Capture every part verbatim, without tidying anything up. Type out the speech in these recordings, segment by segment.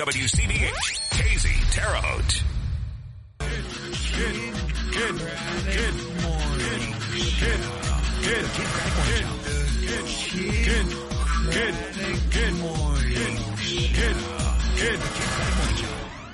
W C B H, Casey, Terre Haute. Good, good, good morning. Good, good, good, good, good, good, good morning. Good, good, good.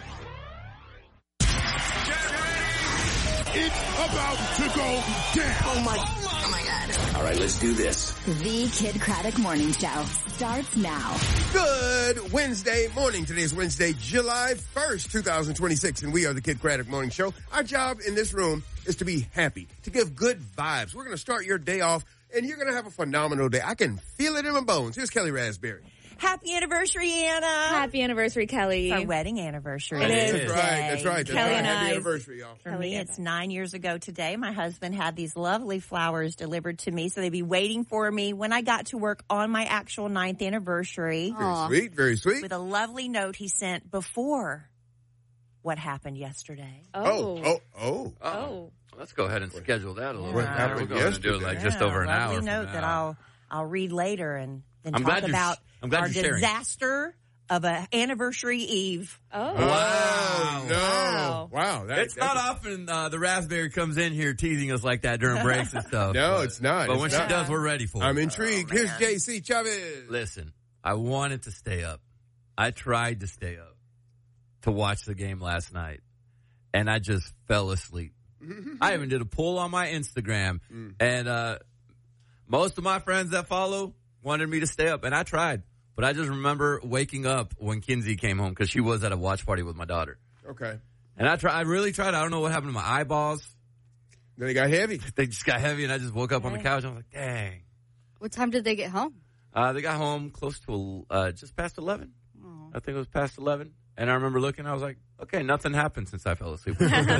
It's about to go down. Oh my, oh my God. All right, let's do this. The Kid Craddock Morning Show starts now. Good Wednesday morning. Today's Wednesday, July first, twenty twenty-six, and we are the Kid Craddock Morning Show. Our job in this room is to be happy, to give good vibes. We're going to start your day off, and you're going to have a phenomenal day. I can feel it in my bones. Here's Kelly Raspberry. Happy anniversary, Anna. Happy anniversary, Kelly. It's our wedding anniversary. It is. That's right. That's right. That's Kelly right. and Happy I- anniversary, y'all. For me, it's nine years ago today. My husband had these lovely flowers delivered to me, so they'd be waiting for me when I got to work on my actual ninth anniversary. Very sweet. Very sweet. With a lovely note he sent before what happened yesterday. Oh, oh, oh. Oh. Let's go ahead and schedule that a little What bit. happened We'll go ahead and do it yesterday? like just Yeah, over an hour. lovely from note now. that I'll I'll read later and then I'm talk glad you're sh- about I'm glad our you're sharing. disaster of an anniversary eve. Oh. Wow. No. Wow. Wow. That, It's not often uh, the Raspberry comes in here teasing us like that during breaks and stuff. No, but, it's not. But It's when not. she does, we're ready for it. I'm intrigued. Oh, Here's man. J C Chavez. Listen, I wanted to stay up. I tried to stay up to watch the game last night, and I just fell asleep. I even did a poll on my Instagram, Mm. and uh, most of my friends that follow wanted me to stay up, and I tried. But I just remember waking up when Kinsey came home because she was at a watch party with my daughter. Okay. And I try, I really tried. I don't know what happened to my eyeballs. Then it got heavy. They just got heavy, and I just woke up on the couch. I was like, dang. What time did they get home? Uh, they got home close to uh, just past eleven. Oh. I think it was past eleven. And I remember looking, I was like, okay, nothing happened since I fell asleep.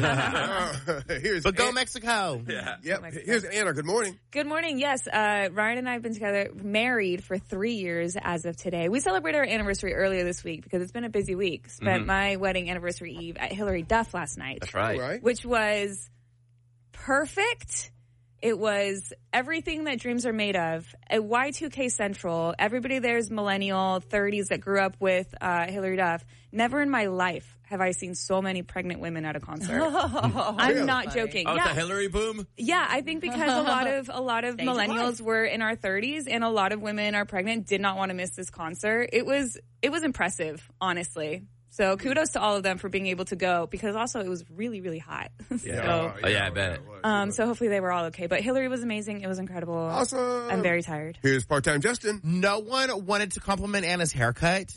Uh, here's But go An- Mexico. yeah. Yep. Here's Anna. Good morning. Good morning. Yes, uh, Ryan and I have been together, married for three years as of today. We celebrated our anniversary earlier this week because it's been a busy week. Spent Mhm. my wedding anniversary eve at Hillary Duff last night. That's right. All right. Which was perfect. It was everything that dreams are made of. At Y two K Central, everybody there is millennial, thirties that grew up with uh, Hillary Duff. Never in my life have I seen so many pregnant women at a concert. I'm Really? not joking. Oh, it's yeah. a Hillary boom? Yeah, I think because a lot of a lot of Stage of millennials life. were in our thirties and a lot of women are pregnant, did not want to miss this concert. It was it was impressive, honestly. So kudos to all of them for being able to go because also it was really, really hot. so, Yeah. Oh, yeah, I bet. it was, it um, was. so hopefully they were all okay. But Hillary was amazing. It was incredible. Awesome. I'm very tired. Here's part-time Justin. No one wanted to compliment Anna's haircut.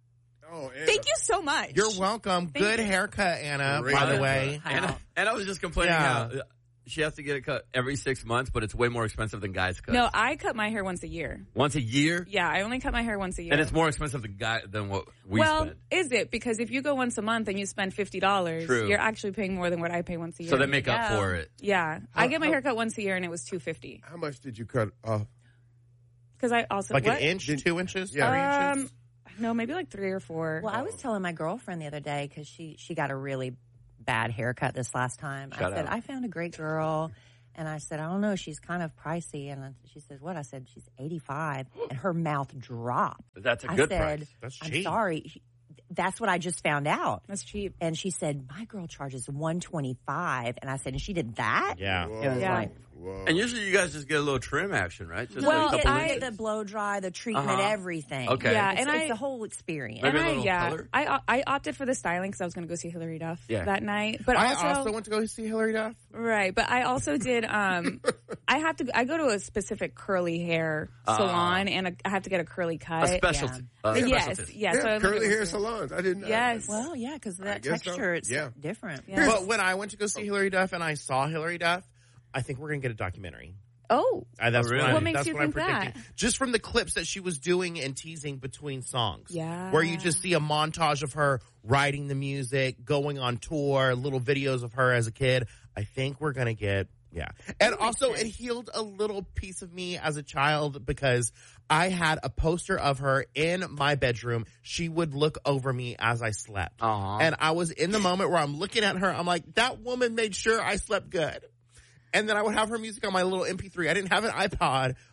Oh, Anna. Thank you so much. You're welcome. Thank Good you. haircut, Anna, Great by the haircut. way. And, and I was just complaining Yeah. how she has to get it cut every six months, but it's way more expensive than guys' cuts. No, I cut my hair once a year. Once a year? Yeah, I only cut my hair once a year. And it's more expensive than guy than what we well, spend. is it? Because if you go once a month and you spend fifty dollars, True. you're actually paying more than what I pay once a year. So they make up Yeah. for it. Yeah, I get my hair cut once a year and it was two fifty. How much did you cut off? Because I also Like what? an inch, two inches, Yeah. three Um, inches. no, maybe like three or four. Well, I was telling my girlfriend the other day because she, she got a really bad haircut this last time. Shout I said, out. I found a great girl. And I said, I don't know, she's kind of pricey. And she said, what? I said, she's eighty-five. And her mouth dropped. That's a I good said, price. That's I'm cheap. sorry. She- That's what I just found out. That's cheap. And she said, my girl charges one twenty-five. And I said, and she did that? Yeah. Whoa. It was Yeah. like, Whoa. And usually you guys just get a little trim action, right? Just Well, like a couple I- inches. the blow dry, the treatment, Uh-huh. everything. Okay. Yeah, It's, and it's I- the whole experience. Maybe And a I, little yeah, color? I I opted for the styling because I was going to go see Hillary Duff Yeah. that night. But I also, also went to go see Hillary Duff. right. But I also did. Um, I have to. I go to a specific curly hair Ah. salon, and a, I have to get a curly cut. a specialty. Uh, Yes, specialty. yes. Yeah, so I'm curly gonna go hair see- salons. I didn't know. Yes. Well, yeah, because I that guess so. texture, it's Yeah. different. Yeah. But when I went to go see Hillary Duff and I saw Hillary Duff, I think we're going to get a documentary. Oh, Uh, that's Oh, really? what, I, What makes that's you what I'm think predicting. that? Just from the clips that she was doing and teasing between songs. Yeah. Where you just see a montage of her writing the music, going on tour, little videos of her as a kid. I think we're going to get, yeah. And also it healed a little piece of me as a child because I had a poster of her in my bedroom. She would look over me as I slept. Aw. And I was in the moment where I'm looking at her. I'm like, that woman made sure I slept good. And then I would have her music on my little M P three. I didn't have an iPod,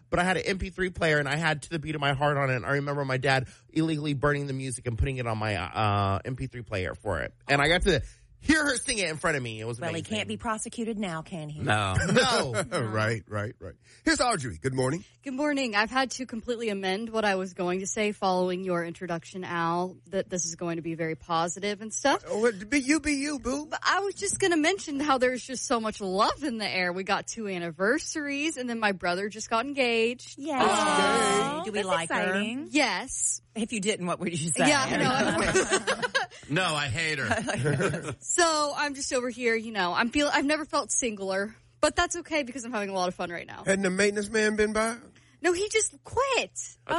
but I had an M P three player and I had To the Beat of My Heart on it. And I remember my dad illegally burning the music and putting it on my uh, M P three player for it. And I got to hear her sing it in front of me. It was Well, amazing. he can't be prosecuted now, can he? No. No. right, right, right. Here's Audrey. Good morning. Good morning. I've had to completely amend what I was going to say following your introduction, Al, that this is going to be very positive and stuff. Oh, what- be you, be you, boo. But I was just going to mention how there's just so much love in the air. We got two anniversaries, and then my brother just got engaged. Yeah. Aw. Do we That's like exciting. her? Yes. If you didn't, what would you say? Yeah, I know. No, I hate her. So I'm just over here, you know, I'm feel I've never felt singular, but that's okay because I'm having a lot of fun right now. Hadn't the maintenance man been by? No, he just quit. The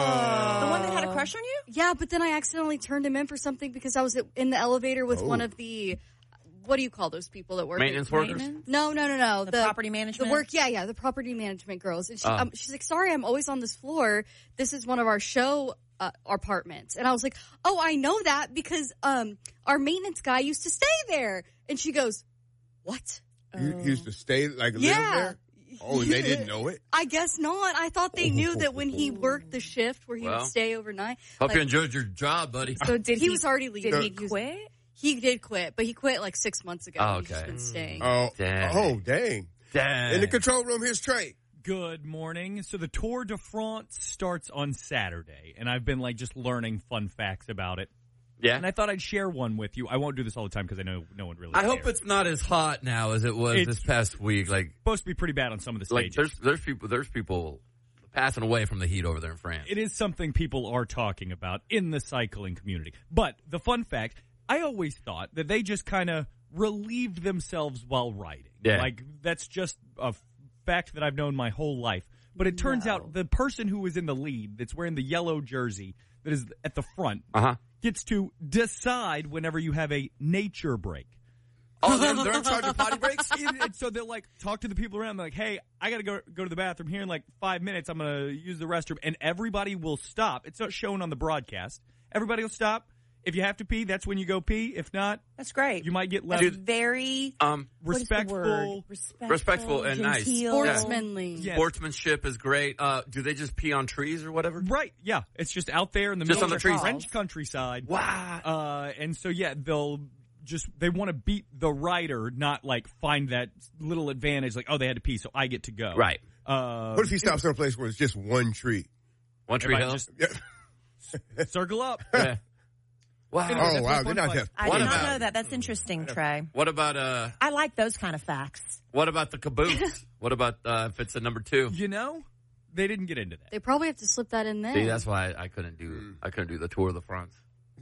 one that had a crush on you? Yeah, but then I accidentally turned him in for something because I was in the elevator with Oh. one of the, what do you call those people that work? Maintenance at- workers? No, no, no, no. The property management? The work, yeah, yeah, the property management girls. And she, Oh. um, she's like, sorry, I'm always on this floor. This is one of our show uh, apartments. And I was like, oh, I know that because um, our maintenance guy used to stay there. And she goes, what? You you used to stay, like, live Yeah. there? Oh, and they didn't know it? I guess not. I thought they knew that when he worked the shift where he Well, would stay overnight. Hope like, you enjoyed your job, buddy. So did he he, was already leaving. did he He was- quit? He did quit, but he quit like six months ago. Oh, He's just okay. been staying. Oh, Dang. oh, dang. Dang. In the control room, here's Trey. Good morning. So the Tour de France starts on Saturday, and I've been like just learning fun facts about it. Yeah. And I thought I'd share one with you. I won't do this all the time because I know no one really I cares. hope it's not as hot now as it was It's- this past week. Like, supposed to be pretty bad on some of the like stages. there's there's people there's people passing away from the heat over there in France. It is something people are talking about in the cycling community. But the fun fact, I always thought that they just kind of relieved themselves while riding. Yeah. Like, that's just a f- fact that I've known my whole life. But it turns No. out the person who is in the lead, that's wearing the yellow jersey, that is at the front, Uh huh. gets to decide whenever you have a nature break. Oh, they're, they're in charge of potty breaks. And- and so they'll like talk to the people around. They're like, "Hey, I got to go go to the bathroom here in like five minutes. I'm gonna use the restroom," and everybody will stop. It's not shown on the broadcast. Everybody will stop. If you have to pee, that's when you go pee. If not, That's great. you might get left. That's very Um, what is the respectful. word? respectful, Respectful and nice. genteel. Yeah. Sportsmanly. Yeah. sportsmanship is great. Uh, do they just pee on trees or whatever? Right, yeah. It's just out there in the Just middle on the of trees. French countryside. Wow. Uh, and so, yeah, they'll just, they want to beat the rider, not like find that little advantage, like, oh, they had to pee, so I get to go. Right. Uh, What if he stops in a place where it's just one tree? One tree everybody hill. just Yeah. circle up. Yeah. Wow. Anyway, Oh, that's wow. my They're fun not fact. just. I What did about- not know that. That's interesting, Trey. What about uh? I like those kind of facts. What about the caboose? What about uh, if it's a number two? You know, they didn't get into that. They probably have to slip that in there. See, that's why I, I couldn't do I couldn't do the Tour de France.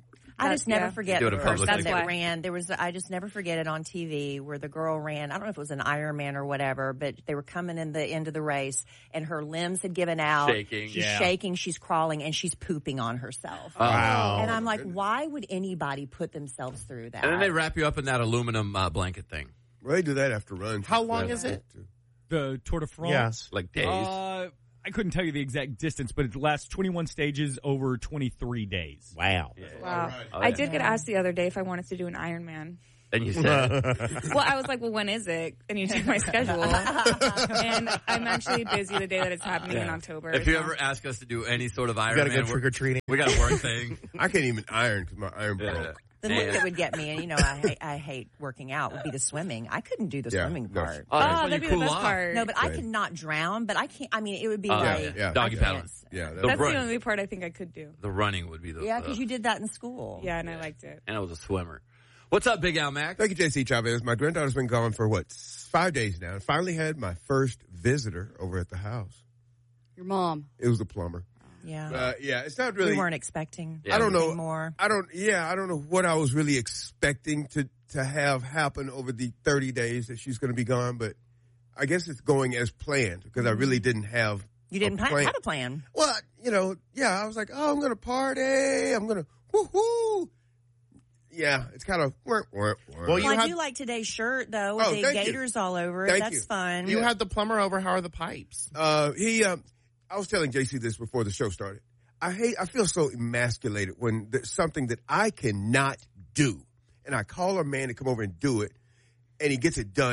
I That's- just never yeah. forget Do it the in person public. that That's why. ran. There was, I just never forget it on T V where the girl ran. I don't know if it was an Ironman or whatever, but they were coming in the end of the race, and her limbs had given out. Shaking. She's Yeah. shaking. She's crawling, and she's pooping on herself. Wow. And I'm like, why would anybody put themselves through that? And then they wrap you up in that aluminum uh, blanket thing, Well, they do that after runs. How long Yeah. is it? The Tour de France. Yes. like days. Uh, I couldn't tell you the exact distance, but it lasts twenty-one stages over twenty-three days. Wow. Wow. Oh, I yeah. did get asked the other day if I wanted to do an Ironman. And you said, Well, I was like, well, when is it? And you check my schedule. And I'm actually busy the day that it's happening in October. if you so- ever ask us to do any sort of You gotta go Ironman, trick or treating. we got a work thing. I can't even iron because my iron Yeah. broke. The thing that would get me, and you know, I hate, I hate working out, would be the swimming. I couldn't do the Yeah, swimming no. part. Oh, that's Oh, when that'd you be the cool best off. part. No, but I Right. could not drown. But I can't. I mean, it would be Oh, like yeah, yeah. Doggy I paddling. can't. Yeah, The that- That's run. the only part I think I could do. The running would be the Yeah, because you did that in school. Yeah, and I liked it. and I was a swimmer. What's up, Big Al Mac? Thank you, J C Chavez. My granddaughter's been gone for what, five days now. I finally had my first visitor over at the house. Your mom. It was a plumber. Yeah. Uh, yeah, it's not really. we weren't expecting. Yeah. I don't know. anything more. I don't. Yeah, I don't know what I was really expecting to to have happen over the thirty days that she's going to be gone. But I guess it's going as planned because I really didn't have. You didn't a plan. plan. have a plan. Well, you know, yeah, I was like, oh, I'm going to party. I'm going to woohoo. Yeah, it's kind of. Well, Well, Well, you I had- do like today's shirt though, with Oh, the thank you. gators all over it. Thank That's you. fun. You had the plumber over. How are the pipes? Uh, he, um, I was telling J C this before the show started. I hate, I feel so emasculated when there's something that I cannot do. And I call a man to come over and do it, and he gets it done in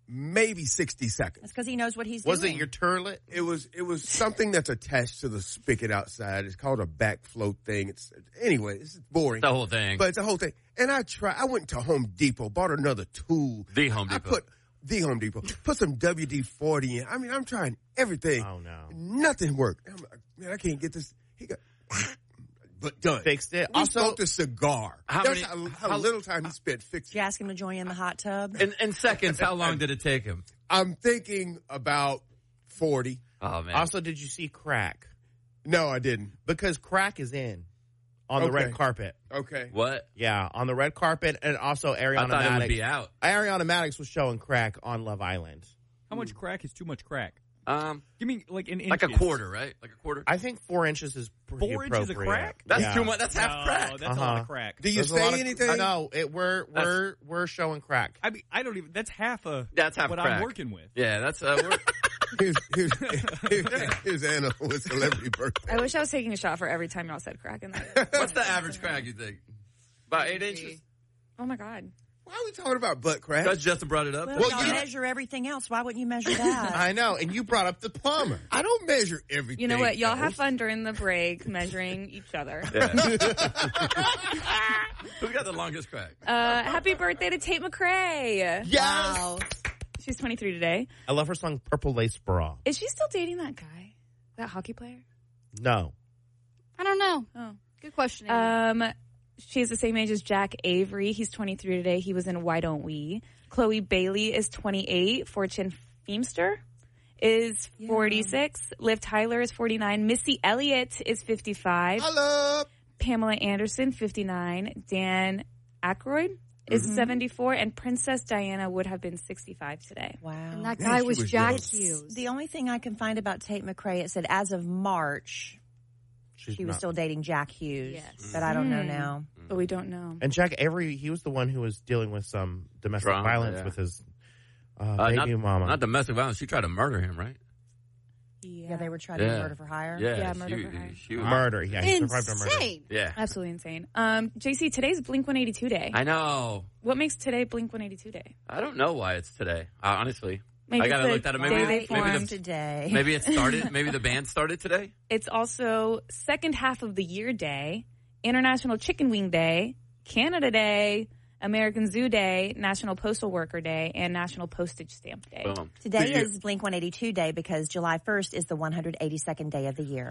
maybe sixty seconds. That's because he knows what he's Was doing. it your turlet? It was it was something that's attached to the spigot outside. It's called a backflow thing. It's anyway, it's boring. The whole thing. But it's a whole thing. And I tried. I went to Home Depot, bought another tool. The Home I Depot. put the Home Depot. Put some W D forty in. I mean, I'm trying everything. Oh, no. Nothing worked. I'm like, man, I can't get this. He got, but done. Fixed it. We Also- smoked a cigar. How That's many- how, how how- little time he spent Did fixing. you ask him to join you in the hot tub? In, in seconds, how long did it take him? I'm thinking about forty. Oh, man. Also, did you see crack? No, I didn't. Because crack is in on the Okay. red carpet. Okay. What? Yeah, on the red carpet, and also Ariana I thought it would Maddox. be out. Ariana Maddox was showing crack on Love Island. How much crack is too much crack? Um, Give me like an inches. like a quarter, right? Like a quarter? I think four inches is pretty Four inches of appropriate. crack? That's Yeah. too much. That's half No, crack. that's a Uh-huh. lot of crack. Do you There's a say lot of- anything? I know it. We're we're we're showing crack. I mean, I don't even. That's half a. That's half what crack. I'm working with. Yeah, that's uh, we're, Here's, here's, here's, here's Anna with celebrity birthday. I wish I was taking a shot for every time y'all said crack in that. what's the average crack you think? About eight inches. Oh my god. Why are we talking about butt crack? Because Justin brought it up. Well, Well, y'all you- measure everything else. Why wouldn't you measure that? I know, and you brought up the plumber. I don't measure everything. You know what? Y'all have else. fun during the break measuring each other. Yeah. Who got the longest crack? Uh, happy birthday to Tate McRae. Yes, Wow. She's twenty-three today. I love her song "Purple Lace Bra." Is she still dating that guy? That hockey player? No, I don't know. Oh. Good question. Um, she is the same age as Jack Avery. He's twenty-three today. He was in Why Don't We? Chloe Bailey is twenty-eight. Fortune Feimster is forty-six. Liv Tyler is forty-nine. Missy Elliott is fifty-five. Hello. Pamela Anderson, fifty-nine. Dan Aykroyd is Mm-hmm. seventy-four. And Princess Diana would have been sixty-five today. Wow. and that Man, guy she was was Jack young. Hughes. The only thing I can find about Tate McRae, it said as of March, she's she was not. still dating Jack Hughes. Yes. But I don't know Hmm. now. But we don't know. And Jack Avery, he was the one who was dealing with some domestic Drama, violence yeah. with his uh, Uh, baby not, mama. Not domestic violence. She tried to murder him, right? Yeah, they were trying Yeah. to murder for hire. Yeah. Yeah, she, murder for hire. she was- murder. Yeah, he survived a murder. Insane. Yeah. Absolutely insane. Um, J C, today's Blink one eighty-two day. I know. What makes today Blink one eighty-two day? I don't know why it's today. Uh, honestly, Maybe I gotta it's look the that up. day Maybe, they maybe, formed. the, today. maybe it started. Maybe the band started today. It's also second half of the year day, International Chicken Wing Day, Canada Day, American Zoo Day, National Postal Worker Day, and National Postage Stamp Day. Boom. Today Do you- is Blink one eighty-two Day because July first is the one hundred eighty-second day of the year.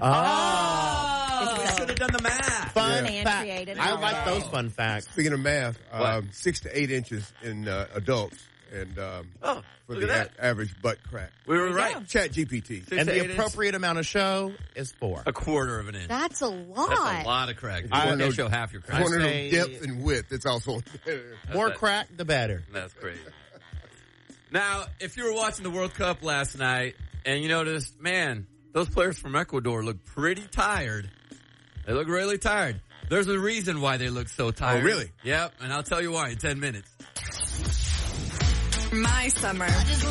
Oh, This is should have done the math. Fun Yeah. fact. Created I all like that. those fun facts. Speaking of math, What? um, six to eight inches in uh, adults, and um, Oh, for look the at a- that. average butt crack. We were right. Chat G P T. Six And to the eight inches. appropriate amount of show is four. A quarter of an inch. That's a lot. That's a lot of crack. You I can't know- show half your I crack. want to know say- depth and width. It's also More that. crack, the better. That's crazy. Now, if you were watching the World Cup last night and you noticed, man, those players from Ecuador look pretty tired. They look really tired. There's a reason why they look so tired. really? Yep, and I'll tell you why in ten minutes. My summer.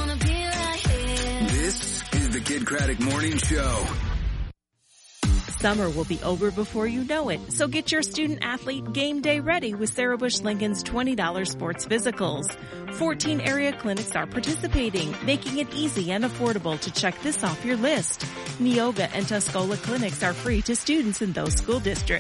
This is the Kid Craddock Morning Show. Summer will be over before you know it, so get your student athlete game day ready with Sarah Bush Lincoln's twenty dollars sports physicals. fourteen area clinics are participating, making it easy and affordable to check this off your list. Neoga and Tuscola clinics are free to students in those school districts.